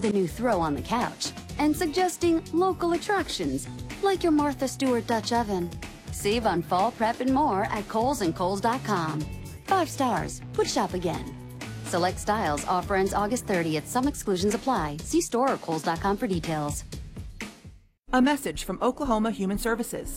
the new throw on the couch, and suggesting local attractions like your Martha Stewart Dutch oven. Save on fall prep and more at KohlsandKohls.com. 5 stars. Put shop again. Select styles. Offer ends August 30th. Some exclusions apply. See store or Kohls.com for details. A message from Oklahoma Human Services.